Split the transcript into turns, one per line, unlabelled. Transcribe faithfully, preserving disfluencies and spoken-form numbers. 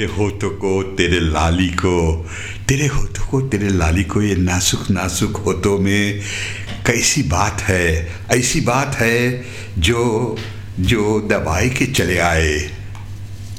तेरे होठों को तेरे लाली को तेरे होठों को तेरे लाली को ये नाजुक नाजुक होठों में कैसी बात है, ऐसी बात है जो जो दबाई के चले आए।